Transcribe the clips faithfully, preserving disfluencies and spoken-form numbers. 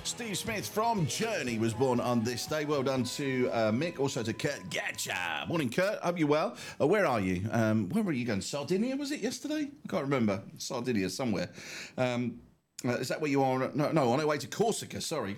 Steve Smith from Journey was born on this day. Well done to uh, Mick, also to Kurt Getcha. Morning, Kurt. Hope you're well. Uh, where are you? Um, where were you going? Sardinia, was it yesterday? I can't remember. Sardinia, somewhere. Um, uh, is that where you are? No, no, on our way to Corsica, sorry.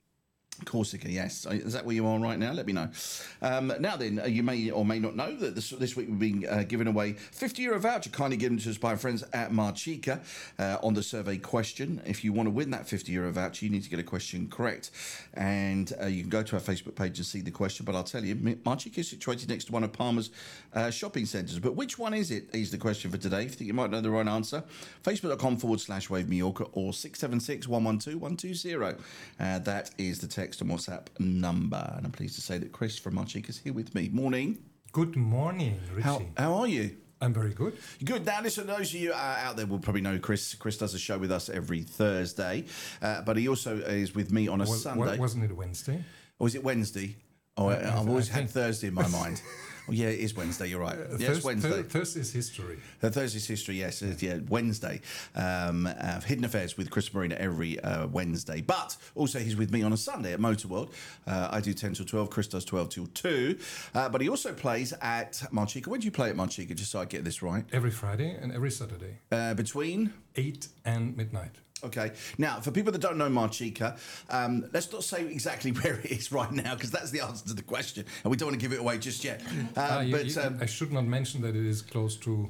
Corsica, yes. Is that where you are right now? Let me know. Um, now then, uh, you may or may not know that this, this week we've been uh, giving away fifty euro voucher kindly given to us by our friends at Marchica uh, on the survey question. If you want to win that fifty euro voucher, you need to get a question correct. And uh, you can go to our Facebook page and see the question. But I'll tell you, Marchica is situated next to one of Palmer's uh, shopping centres. But which one is it is the question for today. If you think you might know the right answer, facebook.com forward slash Wave Mallorca or six seven six, one one two, one two zero. Uh, that is the text and WhatsApp number. And I'm pleased to say that Chris from Marchica is here with me. Morning. Good morning, Richie. How, how are you? I'm very good. Good. Now, listen, those of you uh, out there will probably know Chris. Chris does a show with us every Thursday, uh, but he also is with me on a Was, Sunday. Wasn't it Wednesday? Or is it Wednesday? Oh, I, I- I've always I had think- Thursday in my mind. Oh, yeah, it is Wednesday. You're right. Uh, Yeah, Thurs- it's Wednesday. Thur- Thursday's history. Uh, Thursday's history, yes, uh, yeah, Wednesday. Um, uh, Hidden Affairs with Chris Marina every uh, Wednesday. But also he's with me on a Sunday at Motorworld. Uh, I do ten till twelve, Chris does twelve till two. Uh, but he also plays at Marchica. When do you play at Marchica, just so I get this right? Every Friday and every Saturday, Uh, between? eight and midnight. Okay. Now, for people that don't know Marchica, um, let's not say exactly where it is right now, because that's the answer to the question, and we don't want to give it away just yet. Uh, Ah, you- but you- um, I should not mention that it is close to.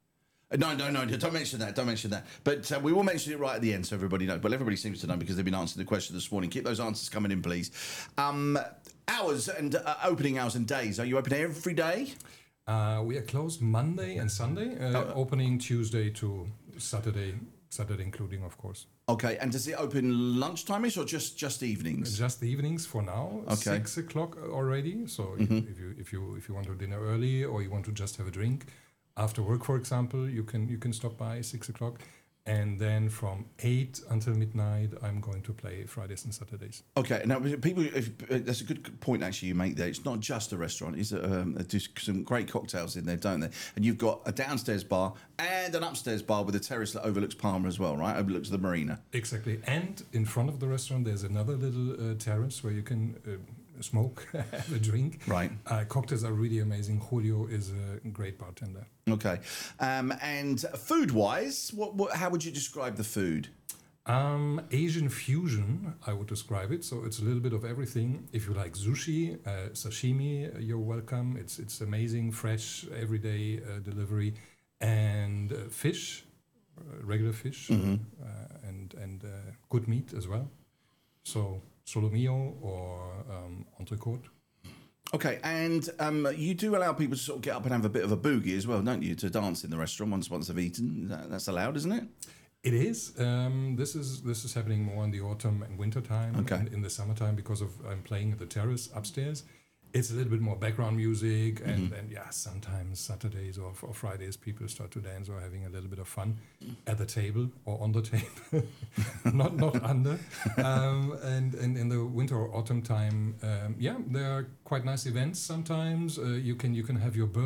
No, no, no, don't mention that, don't mention that. But uh, we will mention it right at the end so everybody knows. Well, everybody seems to know because they've been answering the question this morning. Keep those answers coming in, please. Um, hours and uh, opening hours and days. Are you open every day? Uh, we are closed Monday and Sunday, uh, Oh. opening Tuesday to Saturday, Saturday including, of course. Okay, and does it open lunchtime-ish or just, just evenings? Just the evenings for now. Okay. Six o'clock already. So if, if you if you if you want to dinner early or you want to just have a drink after work, for example, you can you can stop by six o'clock, and then from eight until midnight, I'm going to play Fridays and Saturdays. Okay, now people, if, uh, that's a good point actually you make there. It's not just a restaurant. It's um, they do some great cocktails in there, don't they? And you've got a downstairs bar and an upstairs bar with a terrace that overlooks Palmer as well, right? Overlooks the marina. Exactly. And in front of the restaurant, there's another little uh, terrace where you can uh, smoke, have a drink. Right. Uh, cocktails are really amazing. Julio is a great bartender. Okay, um, and food-wise, what, what, how would you describe the food? Um, Asian fusion, I would describe it. So it's a little bit of everything. If you like sushi, uh, sashimi, uh, you're welcome. It's it's amazing, fresh, everyday uh, delivery, and uh, fish, uh, regular fish, Mm-hmm. uh, and and uh, good meat as well. So solomillo or um, entrecôte. Okay, and um, you do allow people to sort of get up and have a bit of a boogie as well, don't you, to dance in the restaurant once once they've eaten? That, that's allowed, isn't it? It is. Um, this is this is happening more in the autumn and winter time. Okay. And in the summertime, because of I'm playing at the terrace upstairs, it's a little bit more background music, and, Mm-hmm. and yeah, sometimes Saturdays or, or Fridays people start to dance or having a little bit of fun at the table or on the table, not not under. Um, and, and in the winter or autumn time, um, yeah, there are quite nice events. Sometimes uh, you can you can have your birthday